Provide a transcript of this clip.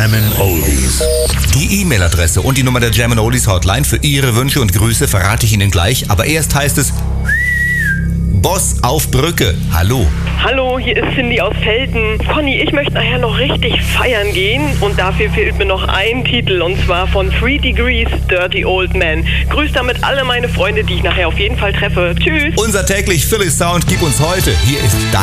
Oldies. Die E-Mail-Adresse und die Nummer der Jam & Oldies Hotline für Ihre Wünsche und Grüße verrate ich Ihnen gleich. Aber erst heißt es Boss auf Brücke. Hallo. Hallo, hier ist Cindy aus Velten. Conny, ich möchte nachher noch richtig feiern gehen und dafür fehlt mir noch ein Titel und zwar von 3 Degrees, Dirty Old Man. Grüß damit alle meine Freunde, die ich nachher auf jeden Fall treffe. Tschüss. Unser täglich Philly Sound gibt uns heute. Hier ist